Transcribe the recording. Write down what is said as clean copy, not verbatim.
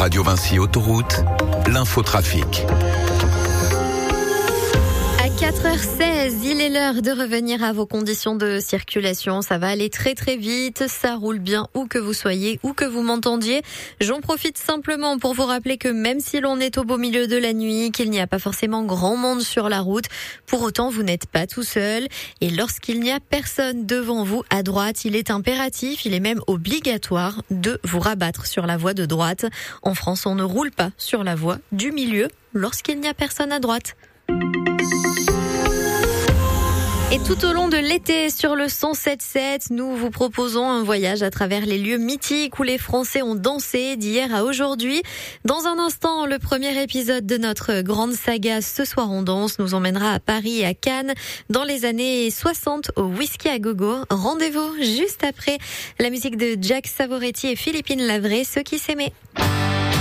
Radio Vinci Autoroute, l'infotrafic. À 4h16, il est l'heure de revenir à vos conditions de circulation. Ça va aller très très vite, ça roule bien où que vous soyez, où que vous m'entendiez. J'en profite simplement pour vous rappeler que même si l'on est au beau milieu de la nuit, qu'il n'y a pas forcément grand monde sur la route, pour autant vous n'êtes pas tout seul. Et lorsqu'il n'y a personne devant vous à droite, il est impératif, il est même obligatoire de vous rabattre sur la voie de droite. En France, on ne roule pas sur la voie du milieu lorsqu'il n'y a personne à droite. Et tout au long de l'été, sur le 107.7, nous vous proposons un voyage à travers les lieux mythiques où les Français ont dansé d'hier à aujourd'hui. Dans un instant, le premier épisode de notre grande saga Ce soir on danse nous emmènera à Paris et à Cannes dans les années 60 au Whisky à Gogo. Rendez-vous juste après la musique de Jack Savoretti et Philippine Lavray, Ceux qui s'aimaient.